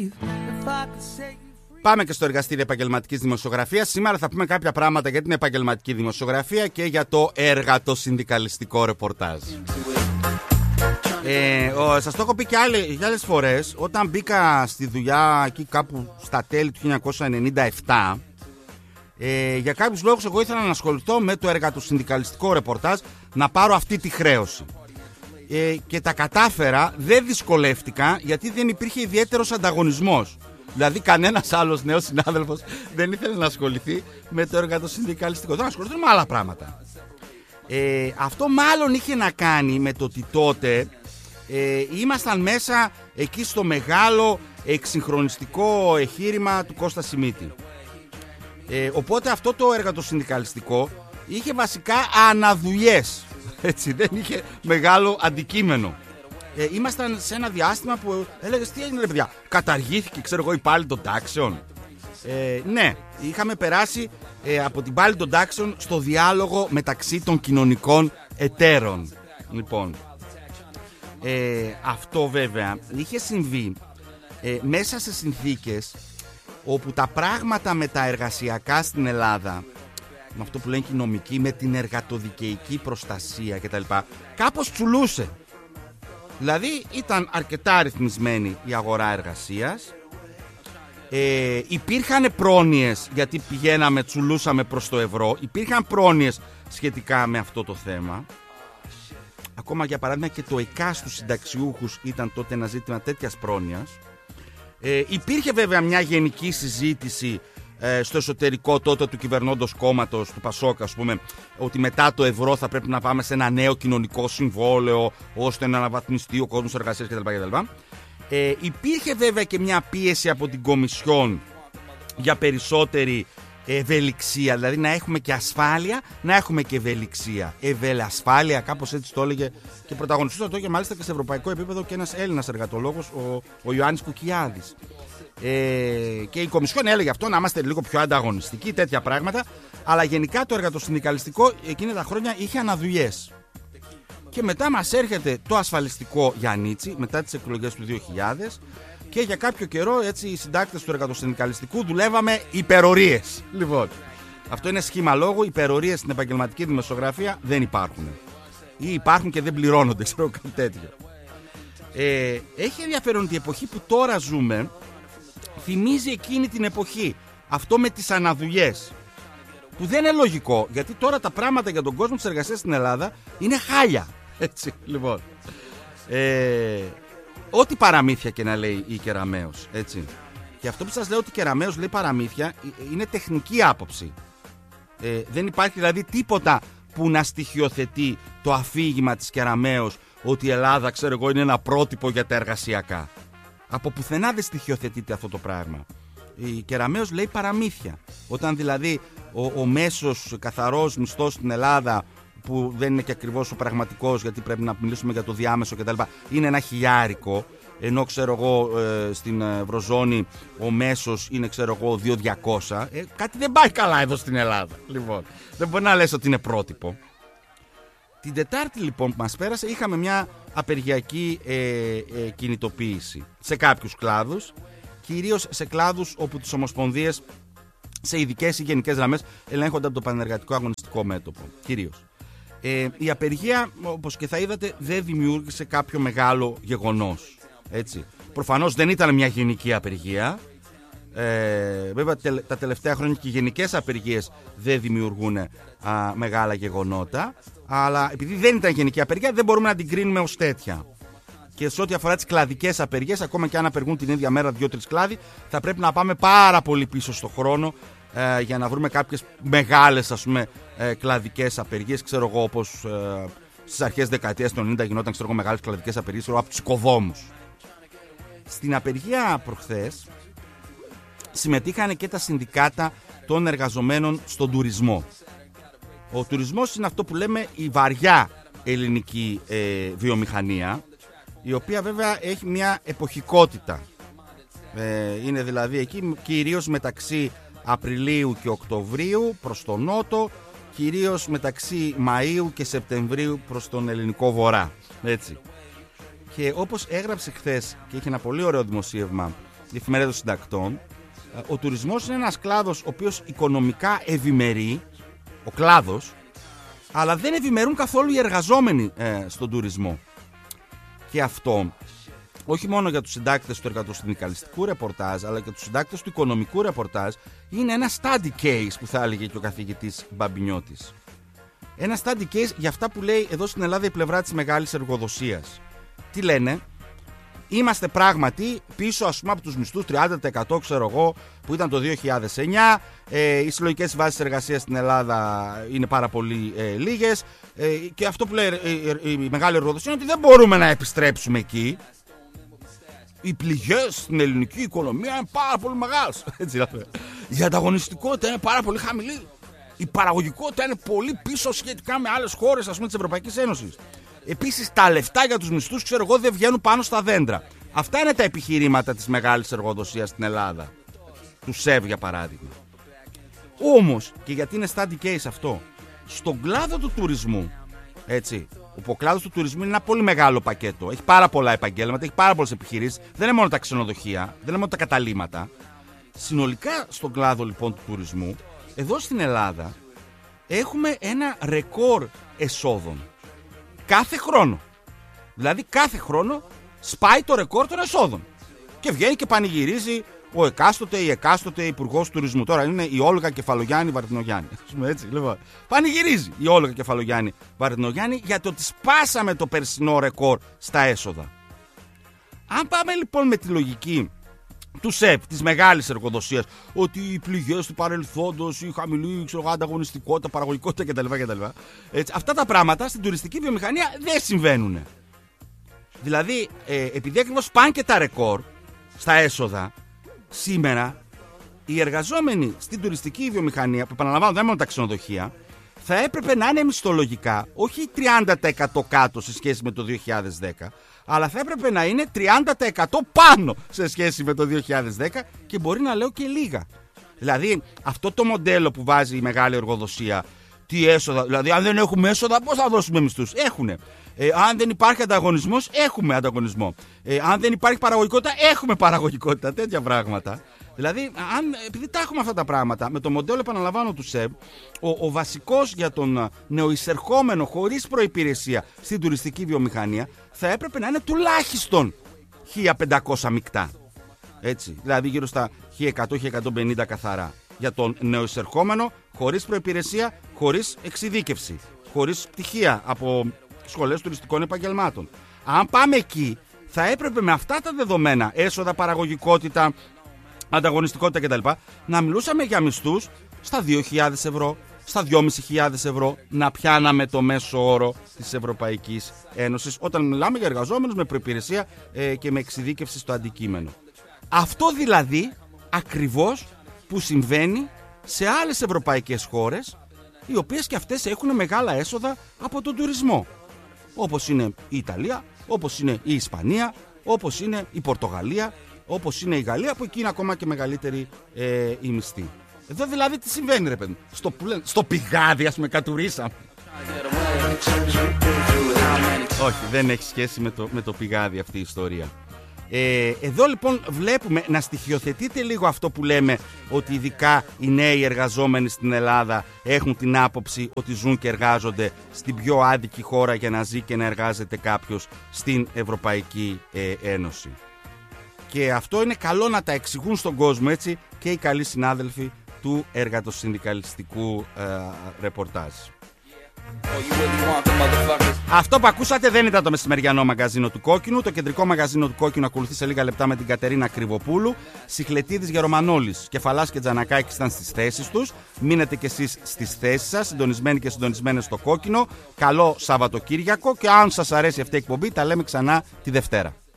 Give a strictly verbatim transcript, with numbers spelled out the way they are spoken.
Πάμε και στο εργαστήριο επαγγελματικής δημοσιογραφίας. Σήμερα θα πούμε κάποια πράγματα για την επαγγελματική δημοσιογραφία και για το εργατοσυνδικαλιστικό ρεπορτάζ. Ε, ο, σας το έχω πει και άλλες, άλλες φορές. Όταν μπήκα στη δουλειά εκεί κάπου στα τέλη του χίλια εννιακόσια ενενήντα επτά, ε, για κάποιους λόγους εγώ ήθελα να ασχοληθώ με το εργατοσυνδικαλιστικό ρεπορτάζ, να πάρω αυτή τη χρέωση. Ε, και τα κατάφερα, δεν δυσκολεύτηκα, γιατί δεν υπήρχε ιδιαίτερος ανταγωνισμός. Δηλαδή κανένας άλλος νέος συνάδελφος δεν ήθελε να ασχοληθεί με το εργατοσυνδικαλιστικό. Δεν ασχοληθούν με άλλα πράγματα. Ε, αυτό μάλλον είχε να κάνει με το ότι τότε ε, ήμασταν μέσα εκεί στο μεγάλο εξυγχρονιστικό εγχείρημα του Κώστα Σιμίτη. Ε, οπότε αυτό το εργατοσυνδικαλιστικό είχε βασικά αναδουλειές. Έτσι, δεν είχε μεγάλο αντικείμενο. Ε, ήμασταν σε ένα διάστημα που έλεγες τι έγινε ρε παιδιά, καταργήθηκε ξέρω εγώ η πάλη των τάξεων. Ε, ναι, είχαμε περάσει ε, από την πάλη των τάξεων στο διάλογο μεταξύ των κοινωνικών εταίρων. Λοιπόν, ε, αυτό βέβαια είχε συμβεί ε, μέσα σε συνθήκες όπου τα πράγματα με τα εργασιακά στην Ελλάδα, με αυτό που λένε και οι νομικοί, με την εργατοδικαιική προστασία κτλ, κάπως τσουλούσε. Δηλαδή ήταν αρκετά ρυθμισμένη η αγορά εργασίας, ε, υπήρχαν πρόνοιες γιατί πηγαίναμε, τσουλούσαμε προς το ευρώ, υπήρχαν πρόνοιες σχετικά με αυτό το θέμα. Ακόμα για παράδειγμα και το ΕΚΑ στους συνταξιούχους ήταν τότε ένα ζήτημα τέτοιας πρόνοιας. Ε, υπήρχε βέβαια μια γενική συζήτηση ε, στο εσωτερικό τότε του κυβερνώντος κόμματος του Πασόκ, ας πούμε, ότι μετά το ευρώ θα πρέπει να πάμε σε ένα νέο κοινωνικό συμβόλαιο ώστε να αναβαθμιστεί ο κόσμος εργασίας κτλ. κτλ. Ε, υπήρχε βέβαια και μια πίεση από την Κομισιόν για περισσότερη ευελιξία, δηλαδή να έχουμε και ασφάλεια, να έχουμε και ευελιξία. Ευελασφάλεια, κάπως έτσι το έλεγε και πρωταγωνιστούσε το και μάλιστα και σε ευρωπαϊκό επίπεδο και ένας Έλληνας εργατολόγος, ο, ο Ιωάννης Κουκιάδης. Ε, και η Κομισιόν έλεγε αυτό, να είμαστε λίγο πιο ανταγωνιστικοί, τέτοια πράγματα. Αλλά γενικά το εργατοσυνδικαλιστικό εκείνα τα χρόνια είχε αναδουλειές. Και μετά μας έρχεται το ασφαλιστικό Γιαννίτσι, μετά τις εκλογές του δύο χιλιάδες. Και για κάποιο καιρό έτσι οι συντάκτες του εργατοσυνδικαλιστικού δουλεύαμε υπερορίες. Λοιπόν, αυτό είναι σχήμα λόγου. Υπερορίες στην επαγγελματική δημοσιογραφία δεν υπάρχουν. Ή υπάρχουν και δεν πληρώνονται, ξέρω κάτι τέτοιο. Ε, έχει ενδιαφέρον ότι η εποχή που τώρα ζούμε θυμίζει εκείνη την εποχή. Αυτό με τις αναδουλειές. Που δεν είναι λογικό, γιατί τώρα τα πράγματα για τον κόσμο της εργασίας στην Ελλάδα είναι χάλια. Έτσι, λοιπόν. Ε, ό,τι παραμύθια και να λέει η Κεραμέως, έτσι. Και αυτό που σας λέω ότι η Κεραμέως λέει παραμύθια είναι τεχνική άποψη. Ε, δεν υπάρχει δηλαδή τίποτα που να στοιχειοθετεί το αφήγημα της Κεραμέως ότι η Ελλάδα, ξέρω εγώ, είναι ένα πρότυπο για τα εργασιακά. Από πουθενά δεν στοιχειοθετείται αυτό το πράγμα. Η Κεραμέως λέει παραμύθια. Όταν δηλαδή ο, ο μέσος καθαρός μισθός στην Ελλάδα, που δεν είναι και ακριβώς ο πραγματικός, γιατί πρέπει να μιλήσουμε για το διάμεσο κτλ., είναι ένα χιλιάρικο, ενώ ξέρω εγώ ε, στην Ευρωζώνη ο μέσος είναι ξέρω εγώ δύο χιλιάδες διακόσια, ε, κάτι δεν πάει καλά εδώ στην Ελλάδα. Λοιπόν, δεν μπορεί να λες ότι είναι πρότυπο. Την Τετάρτη λοιπόν που μας πέρασε είχαμε μια απεργιακή ε, ε, κινητοποίηση σε κάποιους κλάδους, κυρίως σε κλάδους όπου τις ομοσπονδίες σε ειδικές ή γενικές γραμμές ελέγχονται από το Πανεργατικό Αγωνιστικό Μέτωπο. Κυρίως. Ε, η απεργία, όπως και θα είδατε, δεν δημιούργησε κάποιο μεγάλο γεγονός. Έτσι. Προφανώς δεν ήταν μια γενική απεργία. Ε, βέβαια τα τελευταία χρόνια και οι γενικές απεργίες δεν δημιουργούν α, μεγάλα γεγονότα, αλλά επειδή δεν ήταν γενική απεργία δεν μπορούμε να την κρίνουμε ως τέτοια. Και σε ό,τι αφορά τις κλαδικές απεργίες, ακόμα και αν απεργούν την ίδια μέρα δύο-τρεις κλάδοι, θα πρέπει να πάμε πάρα πολύ πίσω στο χρόνο ε, για να βρούμε κάποιες μεγάλες, ας πούμε, ε, κλαδικές απεργίες. Ξέρω εγώ, όπως ε, στις αρχές δεκαετίας του ενενήντα γινόταν, ξέρω εγώ, μεγάλες κλαδικές απεργίες από τους οικοδόμους. Στην απεργία προχθές συμμετείχαν και τα συνδικάτα των εργαζομένων στον τουρισμό. Ο τουρισμός είναι αυτό που λέμε η βαριά ελληνική ε, βιομηχανία, η οποία βέβαια έχει μια εποχικότητα. Ε, είναι δηλαδή εκεί κυρίως μεταξύ Απριλίου και Οκτωβρίου προς τον Νότο, κυρίως μεταξύ Μαΐου και Σεπτεμβρίου προς τον ελληνικό βορρά. Έτσι. Και όπως έγραψε χθες και είχε ένα πολύ ωραίο δημοσίευμα η εφημερίδα των συντακτών, ο τουρισμός είναι ένας κλάδος ο οποίος οικονομικά ευημερεί, ο κλάδος, αλλά δεν ευημερούν καθόλου οι εργαζόμενοι ε, στον τουρισμό. Και αυτό όχι μόνο για τους συντάκτες του εργατοσυνδικαλιστικού ρεπορτάζ, αλλά και τους συντάκτες του οικονομικού ρεπορτάζ, είναι ένα study case που θα έλεγε και ο καθηγητής Μπαμπινιώτης. Ένα study case για αυτά που λέει εδώ στην Ελλάδα η πλευρά της μεγάλης εργοδοσίας. Τι λένε? Είμαστε πράγματι πίσω, ας πούμε, από τους μισθούς τριάντα τοις εκατό, ξέρω εγώ, που ήταν το δύο χιλιάδες εννιά. Ε, οι συλλογικές βάσεις εργασίας στην Ελλάδα είναι πάρα πολύ ε, λίγες. Ε, και αυτό που λέει η, η, η μεγάλη εργοδοσία είναι ότι δεν μπορούμε να επιστρέψουμε εκεί. Οι πληγές στην ελληνική οικονομία είναι πάρα πολύ μεγάλες. Η ανταγωνιστικότητα είναι πάρα πολύ χαμηλή. Η παραγωγικότητα είναι πολύ πίσω σχετικά με άλλες χώρες, ας πούμε, της Ευρωπαϊκής Ένωσης. Επίσης, τα λεφτά για τους μισθούς, ξέρω εγώ, δεν βγαίνουν πάνω στα δέντρα. Αυτά είναι τα επιχειρήματα της μεγάλης εργοδοσίας στην Ελλάδα. Του ΣΕΒ, για παράδειγμα. Όμως, και γιατί είναι study case αυτό, στον κλάδο του τουρισμού, έτσι, ο κλάδος του τουρισμού είναι ένα πολύ μεγάλο πακέτο. Έχει πάρα πολλά επαγγέλματα, έχει πάρα πολλές επιχειρήσεις. Δεν είναι μόνο τα ξενοδοχεία, δεν είναι μόνο τα καταλύματα. Συνολικά, στον κλάδο λοιπόν του τουρισμού, εδώ στην Ελλάδα, έχουμε ένα ρεκόρ εσόδων. Κάθε χρόνο. Δηλαδή κάθε χρόνο σπάει το ρεκόρ των εσόδων. Και βγαίνει και πανηγυρίζει ο εκάστοτε ή εκάστοτε υπουργός τουρισμού. Τώρα είναι η Όλγα Κεφαλογιάννη Βαρδινογιάννη. Έτσι, λοιπόν. Πανηγυρίζει η Όλγα Κεφαλογιάννη Βαρδινογιάννη για το ότι σπάσαμε το περσινό ρεκόρ στα έσοδα. Αν πάμε λοιπόν με τη λογική του ΣΕΠ, της μεγάλης εργοδοσίας, ότι οι πληγές του παρελθόντος, η χαμηλή ξέρω, ανταγωνιστικότητα, παραγωγικότητα κτλ. κτλ. Έτσι, αυτά τα πράγματα στην τουριστική βιομηχανία δεν συμβαίνουν. Δηλαδή, ε, επειδή ακριβώς πάνε και τα ρεκόρ στα έσοδα, σήμερα οι εργαζόμενοι στην τουριστική βιομηχανία, που επαναλαμβάνω δεν είναι μόνο τα ξενοδοχεία, θα έπρεπε να είναι μισθολογικά όχι τριάντα τοις εκατό κάτω σε σχέση με το δύο χιλιάδες δέκα, αλλά θα έπρεπε να είναι τριάντα τοις εκατό πάνω σε σχέση με το δύο χιλιάδες δέκα και μπορεί να λέω και λίγα. Δηλαδή αυτό το μοντέλο που βάζει η μεγάλη εργοδοσία, τι έσοδα, δηλαδή αν δεν έχουμε έσοδα πώς θα δώσουμε μισθούς? Έχουνε. Ε, αν δεν υπάρχει ανταγωνισμός, έχουμε ανταγωνισμό. Ε, αν δεν υπάρχει παραγωγικότητα, έχουμε παραγωγικότητα. Τέτοια πράγματα. Δηλαδή, αν, επειδή τα έχουμε αυτά τα πράγματα, με το μοντέλο επαναλαμβάνω του ΣΕΒ, ο, ο βασικός για τον νεοεισερχόμενο χωρίς προϋπηρεσία στην τουριστική βιομηχανία θα έπρεπε να είναι τουλάχιστον χίλια πεντακόσια μεικτά. Έτσι, δηλαδή γύρω στα χίλια εκατό με χίλια εκατόν πενήντα καθαρά. Για τον νεοεισερχόμενο χωρίς προϋπηρεσία, χωρίς εξειδίκευση, χωρίς πτυχία από σχολές τουριστικών επαγγελμάτων. Αν πάμε εκεί, θα έπρεπε με αυτά τα δεδομένα, έσοδα, παραγωγικότητα, ανταγωνιστικότητα κτλ., να μιλούσαμε για μισθούς στα δύο χιλιάδες ευρώ, στα δυόμισι χιλιάδες ευρώ, να πιάναμε το μέσο όρο της Ευρωπαϊκής Ένωσης, όταν μιλάμε για εργαζόμενους με προϋπηρεσία ε, και με εξειδίκευση στο αντικείμενο. Αυτό δηλαδή ακριβώς που συμβαίνει σε άλλες ευρωπαϊκές χώρες, οι οποίες και αυτές έχουν μεγάλα έσοδα από τον τουρισμό. Όπως είναι η Ιταλία, όπως είναι η Ισπανία, όπως είναι η Πορτογαλία, όπως είναι η Γαλλία, που εκεί είναι ακόμα και μεγαλύτερη ε, η μισθή. Εδώ δηλαδή τι συμβαίνει, ρε παιδί, στο, στο πηγάδι, ας πούμε, κατουρίσαμε. Όχι, δεν έχει σχέση με το, με το πηγάδι αυτή η ιστορία. Ε, εδώ λοιπόν βλέπουμε να στοιχειοθετείται λίγο αυτό που λέμε, ότι ειδικά οι νέοι εργαζόμενοι στην Ελλάδα έχουν την άποψη ότι ζουν και εργάζονται στην πιο άδικη χώρα για να ζει και να εργάζεται κάποιος στην Ευρωπαϊκή ε, Ένωση. Και αυτό είναι καλό να τα εξηγούν στον κόσμο, έτσι, και οι καλοί συνάδελφοι του εργατοσυνδικαλιστικού ε, ρεπορτάζ. Αυτό που ακούσατε δεν ήταν το μεσημεριανό μαγαζίνο του Κόκκινου. Το κεντρικό μαγαζίνο του Κόκκινου ακολουθεί σε λίγα λεπτά με την Κατερίνα Κρυβοπούλου. Σιχλετίδης, Γερομανόλης, Κεφαλάς και Τζανακάκης ήταν στις θέσεις τους. Μείνετε κι εσείς στις θέσεις σας, συντονισμένοι και συντονισμένες στο Κόκκινο. Καλό Σαββατοκύριακο, και αν σας αρέσει αυτή η εκπομπή, τα λέμε ξανά τη Δευτέρα.